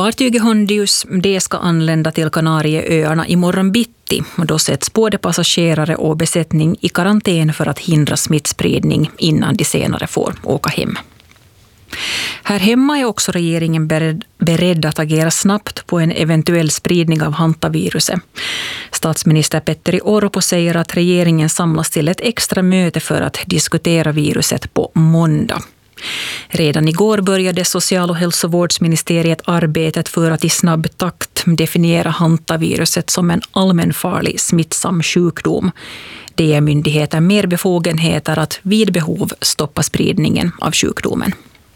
Fartyget Hondius, det ska anlända till Kanarieöarna imorgon bitti, och då sätts både passagerare och besättning i karantän för att hindra smittspridning innan de senare får åka hem. Här hemma är också regeringen beredd att agera snabbt på en eventuell spridning av hantaviruset. Statsminister Petteri Orpo säger att regeringen samlas till ett extra möte för att diskutera viruset på måndag. Redan igår började social- och hälsovårdsministeriet arbetet för att i snabb takt definiera hantaviruset som en allmänfarlig smittsam sjukdom. Det ger myndigheter mer befogenheter att vid behov stoppa spridningen av sjukdomen.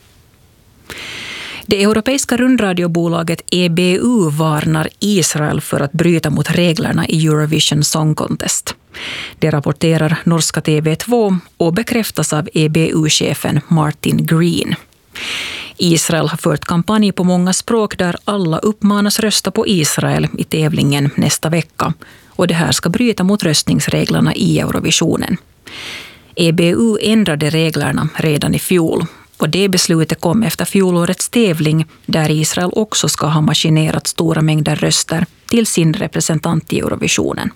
Det europeiska rundradiobolaget EBU varnar Israel för att bryta mot reglerna i Eurovision Song Contest. Det rapporterar norska TV2 och bekräftas av EBU-chefen Martin Green. Israel har fört kampanj på många språk där alla uppmanas rösta på Israel i tävlingen nästa vecka. Och det här ska bryta mot röstningsreglerna i Eurovisionen. EBU ändrade reglerna redan i fjol. Och det beslutet kom efter fjolårets tävling där Israel också ska ha maskinerat stora mängder röster till sin representant i Eurovisionen.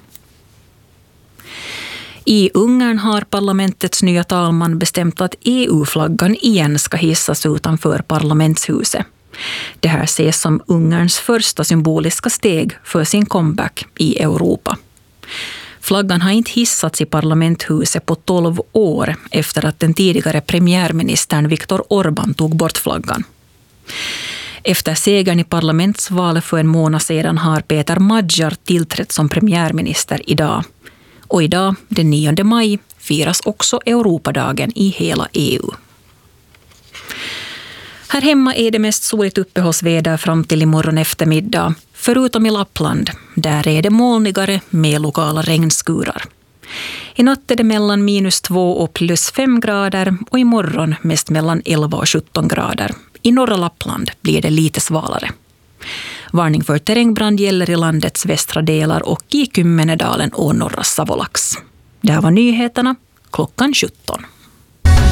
I Ungern har parlamentets nya talman bestämt att EU-flaggan igen ska hissas utanför parlamentshuset. Det här ses som Ungerns första symboliska steg för sin comeback i Europa. Flaggan har inte hissats i parlamenthuset på 12 år efter att den tidigare premiärministern Viktor Orbán tog bort flaggan. Efter segern i parlamentsvalet för en månad sedan har Peter Magyar tillträtt som premiärminister idag. Och idag, den 9 maj, firas också Europadagen i hela EU. Här hemma är det mest soligt uppehållsväder fram till imorgon eftermiddag. Förutom i Lappland, där är det molnigare med lokala regnskurar. I natt är det mellan -2 och +5 grader och imorgon mest mellan 11 och 17 grader. I norra Lappland blir det lite svalare. Varning för terrängbrand gäller i landets västra delar och i Kymmenedalen och norra Savolax. Det här var nyheterna klockan 17.